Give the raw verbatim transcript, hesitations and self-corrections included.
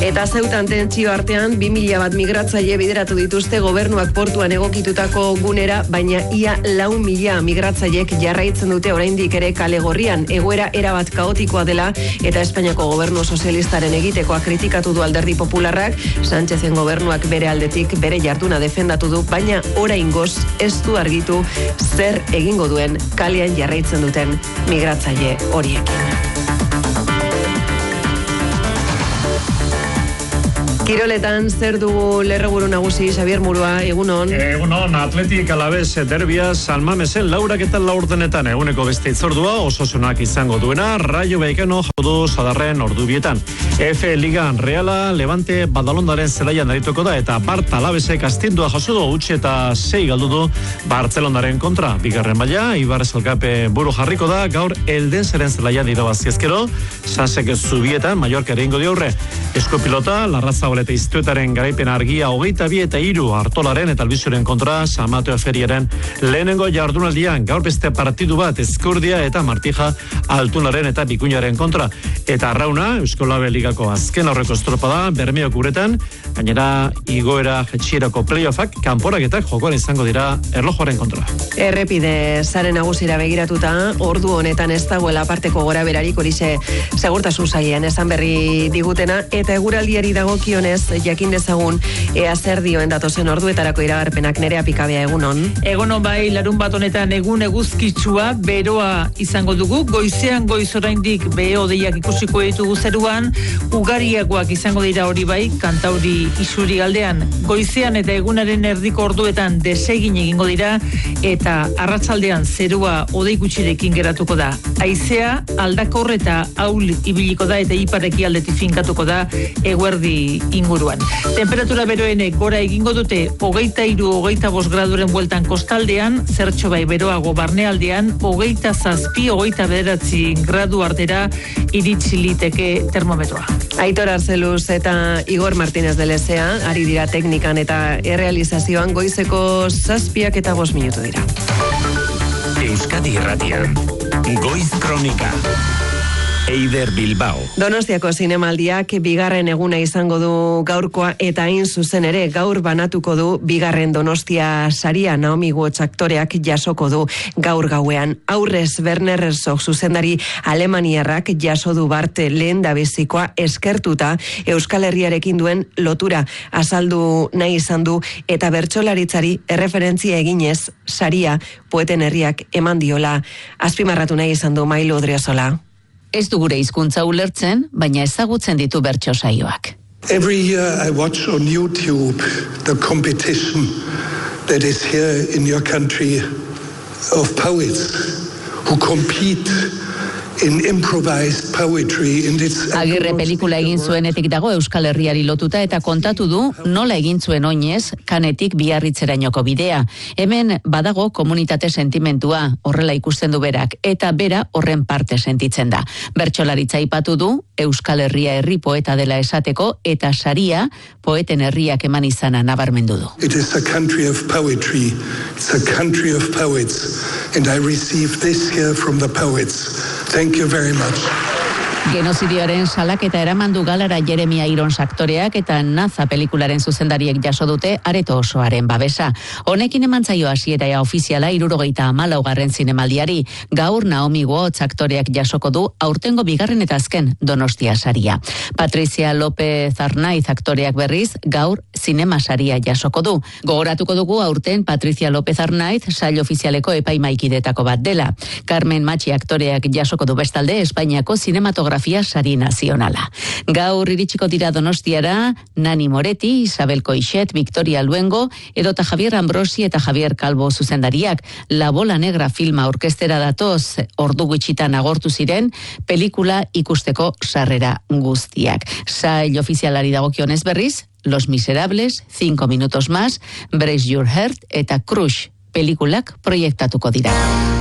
Eta Zeutan tentsio artean, bi mila bat migratzaile bideratu dituzte gobernuak portuan egokitutako gunera, baina ia lau mila migratzailek jarraitzen dute oraindik ere kale gorrian. Egoera erabat kaotikoa dela eta Espainiako gobernu sozialistaren egitekoa kritikatu du Alderdi Popularrak. Sánchezen gobernuak bere aldetik bere jarduna defendatu du, baina oraingoz ez du argitu zer egingo duen kalean jarraitzen duten migratzaile horiekin. Kiroletan zer dugu lerroburu nagusi, Xabier Murua, egunon? Egunon, Atletik Alabez derbia San Mamesen laurak eta laurdenetan eguneko beste itzordua ososonak izango duena, Rayo Vallecano jaudu sadarren ordubietan. F Ligan Reala, Levante Badalondaren zelaian arituko da eta Bart Alabezek astindua jaso du huts eta sei galdu du Bartzelonaren kontra. Bigarren maila, Ibar Elkape buru jarriko da, gaur Eldenseren zelaian irabazi ezkero, Sansek Zubietan Mallorca egingo dio aurre. Eskopilota, Larraza eta Iztuetaren garaipen argia hogeita bi eta hiru Artolaren eta Albizioren kontra San Mateo Feriaren lehenengo jardunaldian gaur beste partidu bat Ezkurdia eta Martija Altunaren eta Bikuñaren kontra. Eta Arrauna, Euskolabe Ligako azken aurreko estropada Bermeok uretan, gainera igoera jetxierako playoffak kanporaketak jokoan izango dira erlojuaren kontra. Errepide zaren nagusira begiratuta, ordu honetan ez dagoela aparteko gora berarik horixe segurtasun sailean esan berri digutena eta eguraldiari dagokion jakin dezagun ea zer dioen datozen orduetarako iragarpenak. Nerea Pikabea, egunon. Egunon bai, larun bat honetan egun eguzkitsua, beroa izango dugu, goizean goiz oraindik behe-hodeiak ikusiko ditugu zeruan, ugariagoak izango dira hori bai, Kantauri isuri aldean, goizean eta egunaren erdiko orduetan desegin egingo dira, eta arratsaldean zerua hodei gutxirekin geratuko da. Haizea aldakor eta ahul ibiliko da eta ipareki aldetik finkatuko da eguerdi inguruan. Temperatura beroenek gora egingo dute hogeita hiru hogeita bost graduren bueltan kostaldean, zertxo bai beroago barnealdean, hogeita zazpi hogeita bederatzi gradu artera iritsi liteke termometroa. Aitor Arzeluz eta Igor Martínez de Lezea ari dira teknikan eta errealizazioan goizeko zazpiak eta bost minutu dira. Euskadi Irratian, Goiz Kronika. Eider Bilbao. Donostiako zinemaldiak bigarren eguna izango du gaurkoa eta hain zuzen ere gaur banatuko du bigarren Donostia saria. Naomi Watts aktoreak jasoko du gaur gauean. Aurrez Werner Herzog zuzendari alemaniarrak jaso du barte lehen dabezikoa eskertuta Euskal Herriarekin duen lotura azaldu nahi izan du eta bertsolaritzari erreferentzia eginez saria poeten herriak eman diola azpimarratu nahi izan du Mailo Odriozola. Ez du gure hizkuntza ulertzen, baina ezagutzen ditu bertso saioak. Every year I watch on YouTube the competition that is here in your country of poets who compete in improvised poetry in its Agirre pelikula egin zuenetik dago Euskal Herriari lotuta eta kontatu du nola egin zuen oinez Kanetik Biarritzerainoko bidea. Hemen badago komunitate sentimentua, horrela ikusten du berak eta bera horren parte sentitzen da. Bertsolaritza aipatu du Euskal Herria herri poeta dela esateko eta saria poeten herriak eman izana nabarmendu du. It is a country of poetry. It's a country of poets and I receive this here from the poets. Thank you very much. Genozidioaren salaketa eramandu galara Jeremia Irons aktoreak eta Naza pelikularen zuzendariek jaso dute areto osoaren babesa. Honekin emantzaio hasiera ofiziala hirurogeita hamalaugarren zinemaldiari. Gaur Naomi Watts aktoreak jasoko du aurtengo bigarren eta azken Donostia saria. Patricia López Arnaiz aktoreak berriz gaur zinema saria jasoko du. Gogoratuko dugu aurten Patricia López Arnaiz sail ofizialeko epaimaikidetako bat dela. Carmen Machi aktoreak jasoko du bestalde Espainiako zinematografia sari nazionala. Gaur iritsiko dira Donostiara Nani Moretti, Isabel Coixet, Victoria Luengo, edota Javier Ambrosi eta Javier Calvo zuzendariak. La Bola Negra filma orkestera datoz ordu gutxitan agortu ziren pelikula ikusteko sarrera guztiak. Sail ofizialari dagokionez berriz, Los Miserables, Cinco Minutos Más, Brace Your Heart eta Crush pelikulak proiektatuko dira.